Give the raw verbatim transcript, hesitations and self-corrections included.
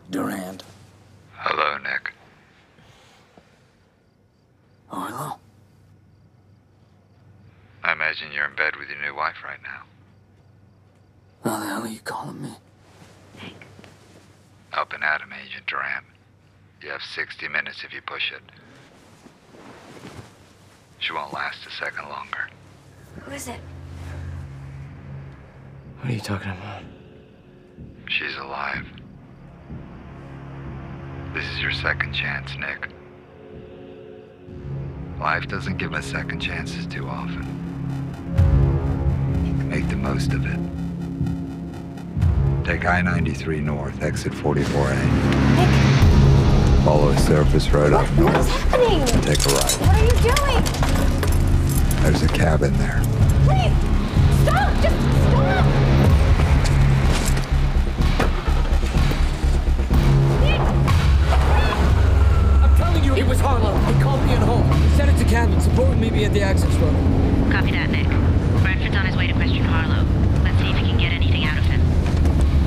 Durand. Hello, Nick. Oh, hello. I imagine you're in bed with your new wife right now. How the hell are you calling me? Nick. Up and at him, Agent Durand. You have sixty minutes if you push it. She won't last a second longer. Who is it? What are you talking about? She's alive. This is your second chance, Nick. Life doesn't give us second chances too often. Make the most of it. Take I ninety-three north, exit forty-four A. Nick! Follow a surface road up What is north. happening? And take a right. What are you doing? There's a cabin there. Please! Stop! Just stop! Nick! I'm telling you, it was Harlow. He called me at home. He said it's a cabin. Support would meet me at the access road. Copy that, Nick.